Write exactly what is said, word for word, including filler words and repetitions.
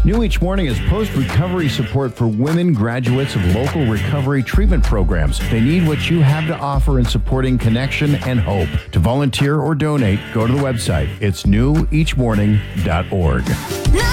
New each morning is post-recovery support for women graduates of local recovery treatment programs. They need what you have to offer in supporting connection and hope. To volunteer or donate, go to the website. It's new each morning dot org.